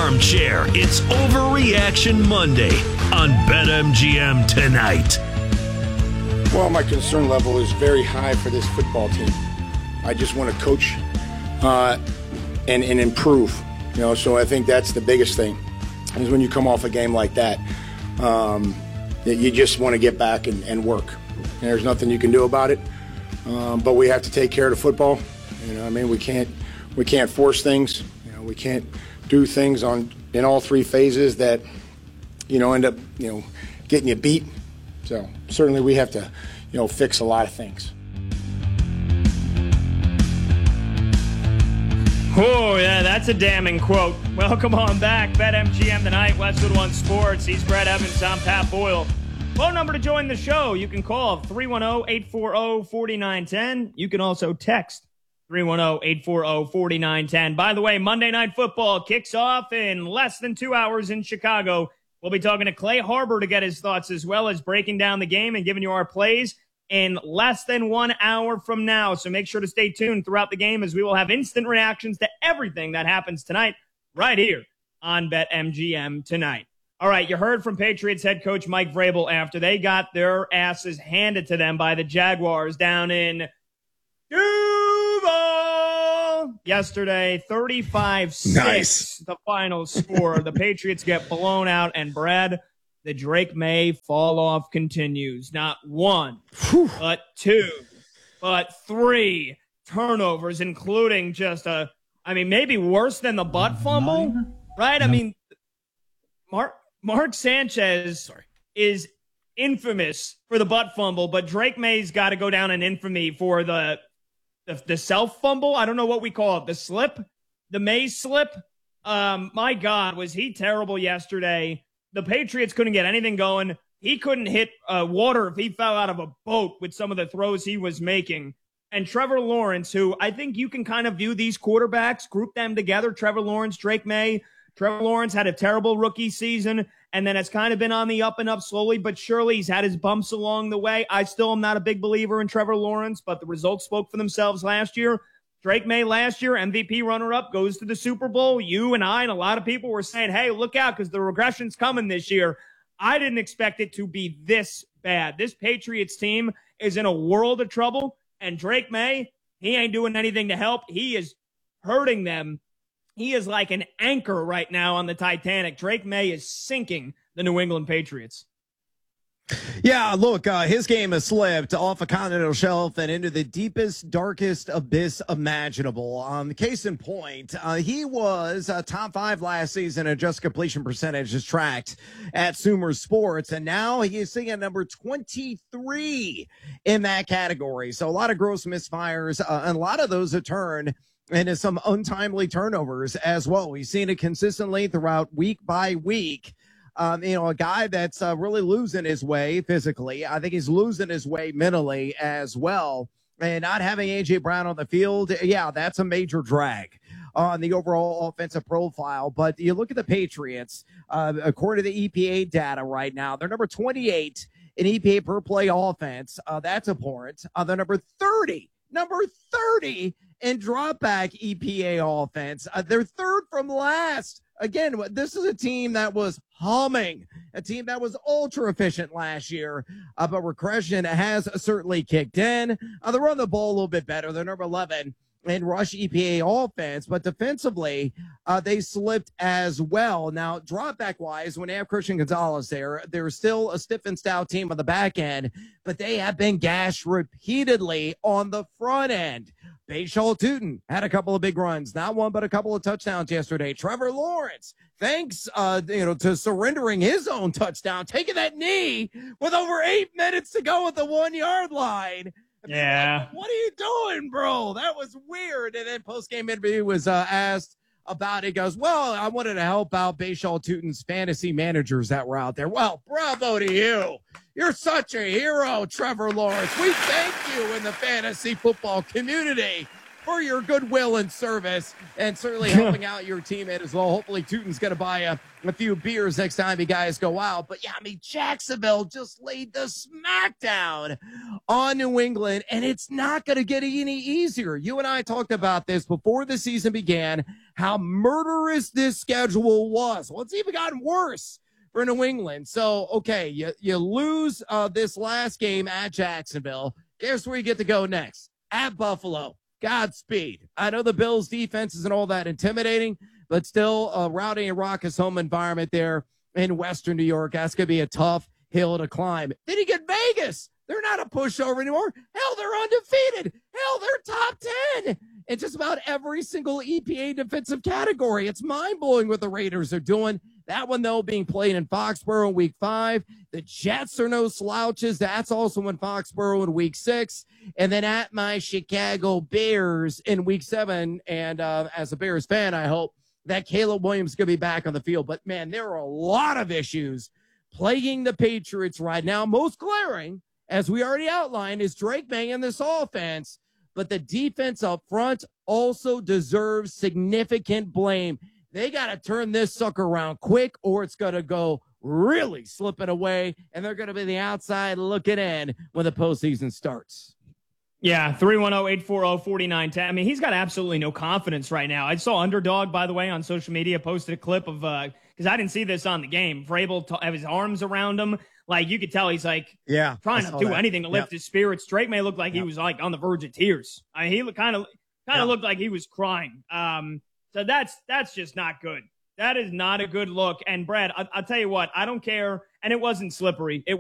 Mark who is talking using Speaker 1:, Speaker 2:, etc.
Speaker 1: armchair. It's Overreaction Monday on BetMGM tonight.
Speaker 2: Well, my concern level is very high for this football team. I just want to coach and improve. So I think that's the biggest thing is when you come off a game like that, you just want to get back and work. And there's nothing you can do about it, but we have to take care of the football. We can't force things. We can't do things in all three phases that end up getting you beat. So certainly we have to fix a lot of things.
Speaker 3: Oh, yeah, that's a damning quote. Welcome on back. BetMGM tonight, Westwood One Sports. He's Brett Evans. I'm Pat Boyle. Phone number to join the show. You can call 310-840-4910. You can also text 310-840-4910. By the way, Monday Night Football kicks off in less than 2 hours in Chicago. We'll be talking to Clay Harbor to get his thoughts as well as breaking down the game and giving you our plays in less than 1 hour from now. So make sure to stay tuned throughout the game as we will have instant reactions to everything that happens tonight right here on BetMGM tonight. All right, you heard from Patriots head coach Mike Vrabel after they got their asses handed to them by the Jaguars down in Duval yesterday. 35-6,
Speaker 4: nice.
Speaker 3: The final score. The Patriots get blown out, and Brad, the Drake May fall-off continues. Not one, but two, but three turnovers, including just maybe worse than the butt fumble, right? No. Mark Sanchez is infamous for the butt fumble, but Drake May's got to go down in infamy for the self fumble. I don't know what we call it. The slip, the May slip. My God, was he terrible yesterday? The Patriots couldn't get anything going. He couldn't hit water if he fell out of a boat with some of the throws he was making. And Trevor Lawrence, who I think you can kind of view these quarterbacks, group them together. Trevor Lawrence, Drake May. Trevor Lawrence had a terrible rookie season, and then it's kind of been on the up and up slowly, but surely he's had his bumps along the way. I still am not a big believer in Trevor Lawrence, but the results spoke for themselves last year. Drake May last year, MVP runner-up, goes to the Super Bowl. You and I and a lot of people were saying, hey, look out because the regression's coming this year. I didn't expect it to be this bad. This Patriots team is in a world of trouble, and Drake May, he ain't doing anything to help. He is hurting them. He is like an anchor right now on the Titanic. Drake May is sinking the New England Patriots.
Speaker 4: Yeah, look, his game has slipped off a continental shelf and into the deepest, darkest abyss imaginable. Case in point, he was top 5 last season in adjusted completion percentage as tracked at Sumer Sports, and now he is sitting at number 23 in that category. So a lot of gross misfires, and a lot of those have turned into some untimely turnovers as well. We've seen it consistently throughout week by week. A guy that's really losing his way physically. I think he's losing his way mentally as well. And not having A.J. Brown on the field, yeah, that's a major drag on the overall offensive profile. But you look at the Patriots, according to the EPA data right now, they're number 28 in EPA per play offense. That's abhorrent. They're number 30 in dropback EPA offense. They're third from last. Again, this is a team that was humming, a team that was ultra efficient last year, but regression has certainly kicked in. They run the ball a little bit better. They're number 11 in rush EPA offense, but defensively, they slipped as well. Now, dropback-wise, when they have Christian Gonzalez there, they're still a stiff and stout team on the back end, but they have been gashed repeatedly on the front end. Bashaw Tutin had a couple of big runs, not one, but a couple of touchdowns yesterday. Trevor Lawrence, thanks, to surrendering his own touchdown, taking that knee with over 8 minutes to go at the 1 yard line.
Speaker 3: Yeah.
Speaker 4: Like, what are you doing, bro? That was weird. And then post-game interview was asked about it. He goes, well, I wanted to help out Bashaw Tutin's fantasy managers that were out there. Well, bravo to you. You're such a hero, Trevor Lawrence. We thank you in the fantasy football community for your goodwill and service, and certainly helping out your teammate as well. Hopefully, Tootin's going to buy a few beers next time you guys go out. But yeah, I mean, Jacksonville just laid the smackdown on New England, and it's not going to get any easier. You and I talked about this before the season began, how murderous this schedule was. Well, it's even gotten worse for New England. So, okay, you lose this last game at Jacksonville. Guess where you get to go next? At Buffalo. Godspeed. I know the Bills' defense isn't all that intimidating, but still a rowdy and raucous home environment there in Western New York. That's going to be a tough hill to climb. Then you get Vegas. They're not a pushover anymore. Hell, they're undefeated. Hell, they're top 10 in just about every single EPA defensive category. It's mind-blowing what the Raiders are doing. That one, though, being played in Foxborough in Week 5. The Jets are no slouches. That's also in Foxborough in Week 6. And then at my Chicago Bears in Week 7. And as a Bears fan, I hope that Caleb Williams is going to be back on the field. But, man, there are a lot of issues plaguing the Patriots right now. Most glaring, as we already outlined, is Drake May and this offense. But the defense up front also deserves significant blame. They got to turn this sucker around quick, or it's going to go really slipping away, and they're going to be the outside looking in when the postseason starts.
Speaker 3: Yeah, 310-840-4910. I mean, he's got absolutely no confidence right now. I saw Underdog, by the way, on social media, posted a clip of, because I didn't see this on the game, Vrabel to have his arms around him. Like, you could tell he's like trying to do anything to lift his spirits. Drake may look like he was like on the verge of tears. I mean, he kind of looked like he was crying. So that's just not good. That is not a good look. And Brad, I'll tell you what, I don't care. And it wasn't slippery. It